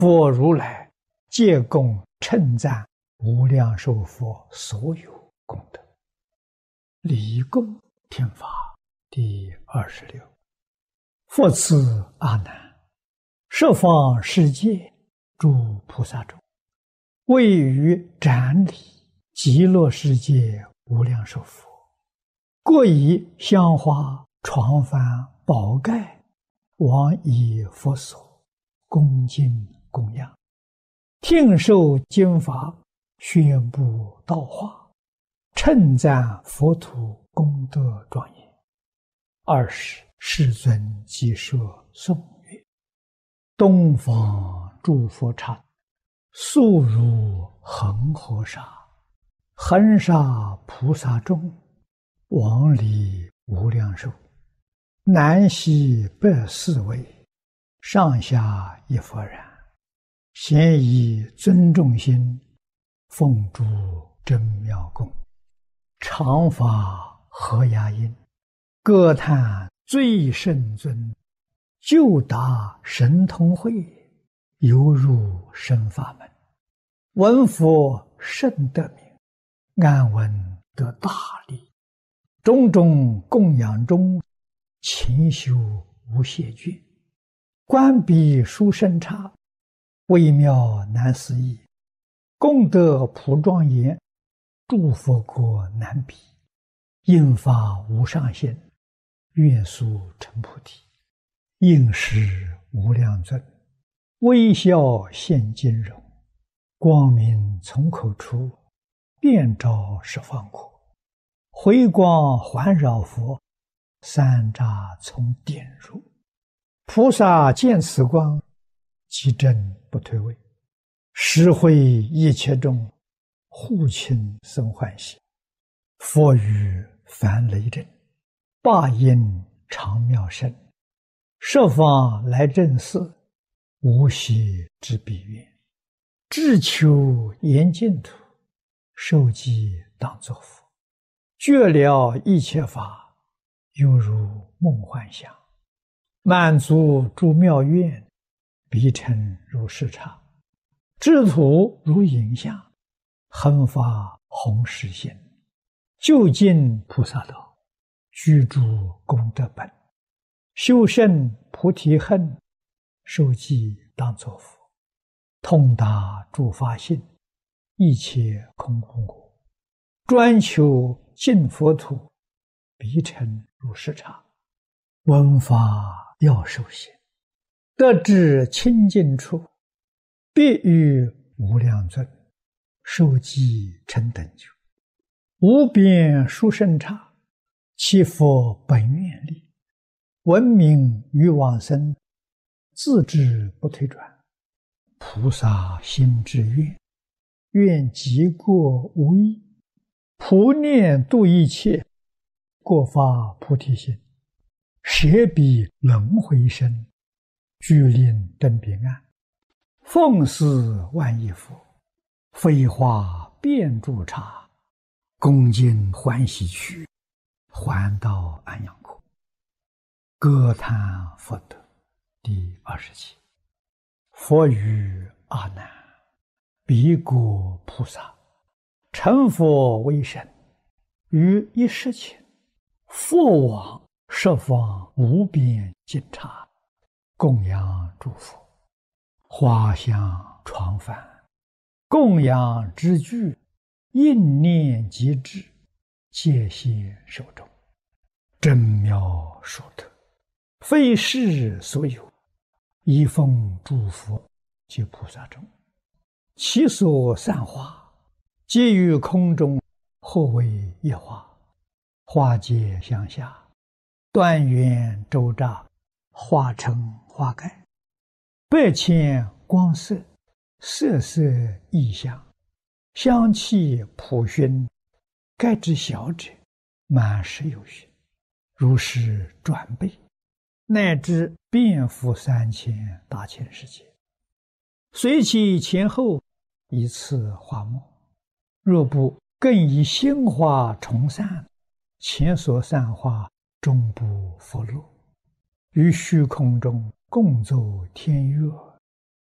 佛如来皆供称赞无量寿佛所有功德。礼供天法第26。复次阿难，十方世界诸菩萨中，位于展礼极乐世界无量寿佛，各以香花、床幡、宝盖往以佛所恭敬供养，听受经法，宣布道化，称赞佛土功德庄严。20世尊即说颂曰：东方诸佛刹，速如恒河沙，恒沙菩萨众，往礼无量寿，南西北四围，上下一佛然，咸以尊重心，奉诸真妙供，常发和雅音，歌叹最胜尊，就达神通会，犹如神法门。闻佛甚得名，安闻得大利。种种供养中，勤修无懈倦。观彼殊胜刹，微妙难思议，功德普庄严，诸佛国难比。应发无上限，愿速成菩提。应时无量尊，微笑现金容，光明从口出，遍照十方国。回光环绕佛，三匝从点入。菩萨见此光，即正不退位，实会一切众，护亲生欢喜。佛语梵雷震，霸音长妙声，十方来正寺，无息之彼愿。志求严净土，受记当作佛。觉了一切法，犹如梦幻想。满足诸妙愿，必成如是刹。智土如影像，恒发弘誓心。就近菩萨道，居住功德本。修胜菩提恨，受记当作佛。通达诸法性，一切空空果。专求净佛土，必成如是刹。闻法要受行，得至清净处，必与无量尊，受记成等觉。无边殊胜刹，其佛本愿力，闻名于往生，自知不退转。菩萨心之愿，愿极过无异，普念度一切，过发菩提心，舍彼轮回身，具令登彼岸。奉事万亿佛，飞花遍诸刹，恭敬欢喜去，还到安养国。歌叹佛德第27。佛语阿难：彼国菩萨成佛为身，于一时前，佛往十方无边尽刹，供养诸佛，花香床幡，供养之具，应念即至，戒谢受众。真妙殊特，非世所有，以奉诸佛及菩萨众。其所散花，皆于空中，或为一花。花皆向下，端圆周匝，化成花盖。百千光色，色色异香，香气普熏，盖之小者，满10有余。如是转倍，乃至遍覆3000大千世界。随其前后，以次花末。若不更以新花重散，前所散花终不复落。于虚空中共奏天乐，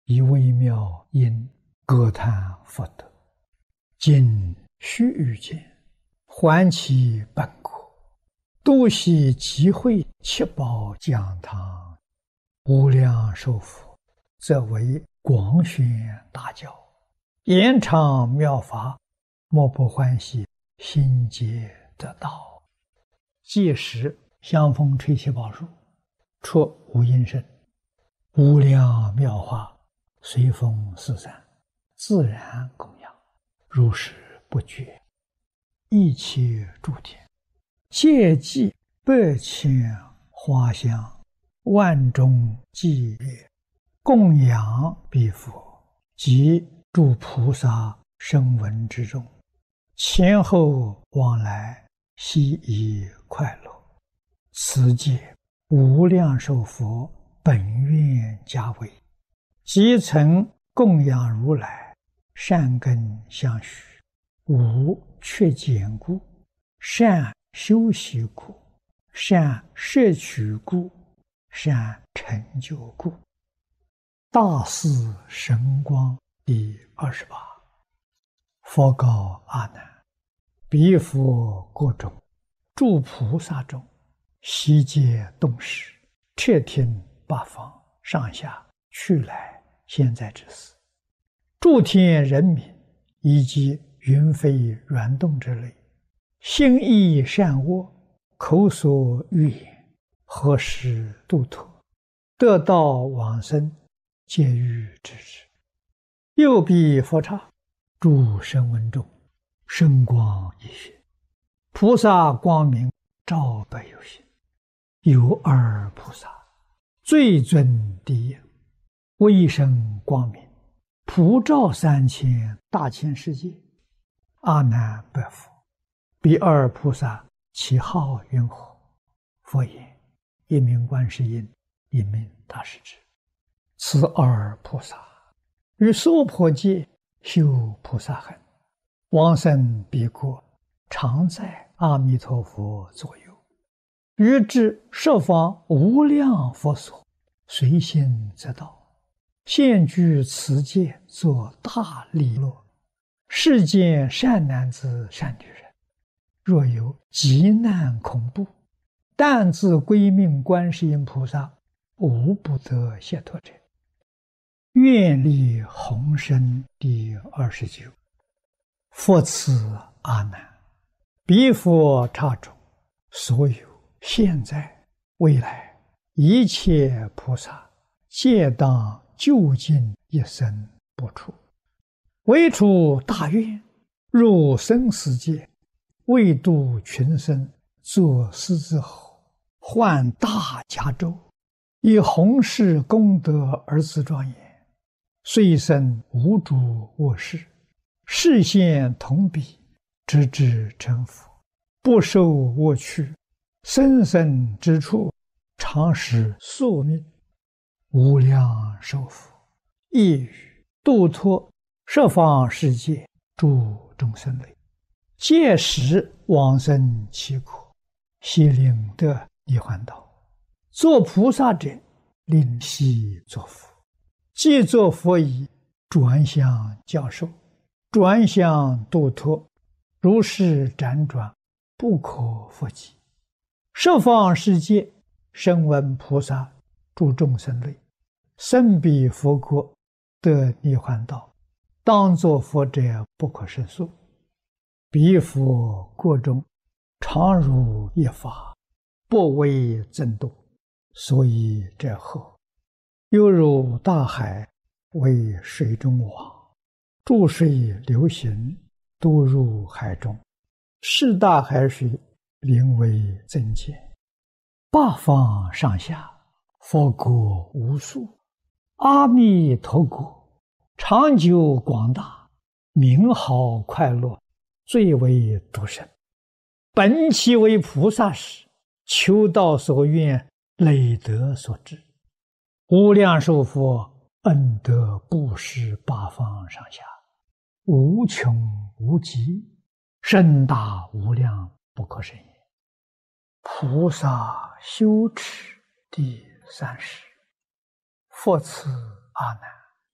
以微妙音歌叹佛德，今须臾间，还其本国，度悉集会七宝讲堂，无量寿佛，则为广宣大教，延长妙法，莫不欢喜，心皆得道。届时香风吹起宝树，出无音声，无量妙法随风四散，自然供养，如是不绝。一切诸天皆祭百千花香，万众伎乐，供养彼佛及诸菩萨声闻之众，前后往来，悉以快乐。此界无量寿佛本愿家为，即曾供养如来，善根相续，无缺减故，善修习故，善摄取故，善成就故。大士神光第28。佛告阿难：彼佛国中，诸菩萨中，悉皆动识，彻听八方上下去来现在之事，诸天人民以及云飞软动之类，心意善恶，口所欲言，何时度脱，得道往生，皆欲知之。又彼佛刹，诸声闻中，声光一现，菩萨光明照百有心。有二菩萨，最尊第一，威声光明，普照3000大千世界。阿难白佛：彼二菩萨其号云何？佛言：一名观世音，一名大势至。此二菩萨于娑婆界修菩萨行，往生彼国，常在阿弥陀佛左右，于至十方无量佛所，随心则到，现居此界，作大利乐。世间善男子善女人，若有急难恐怖，但自归命观世音菩萨，无不得解脱者。愿力宏深第29。佛此阿难：彼佛刹中，所有现在未来一切菩萨，皆当究竟一生不出，唯出大愿，入生死界，为度群生，作狮子吼，唤大迦咒，以弘誓功德而自庄严，遂生无诸恶事，示现同彼，直至成佛，不受恶趣，生生之处，常使宿命。无量寿佛亦语度脱十方世界诸众生类，届时往生其国，悉令得涅槃道。作菩萨者，令悉作佛。既作佛已，转向教授，转向度脱，如是辗转，不可复计。十方世界声闻菩萨诸众生类，生彼佛国，得涅槃道，当作佛者不可胜数。彼佛国中，常如一法，不为增度，所以者何？犹如大海为水中网，注水流行，都入海中，是大海水名为增减。八方上下，佛国无数，阿弥陀国长久广大，名号快乐，最为独生。本其为菩萨时，求道所愿，累德所致。无量寿佛恩德布施八方上下，无穷无极，深大无量，不可胜也。菩萨修持第30。佛此阿难：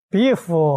彼佛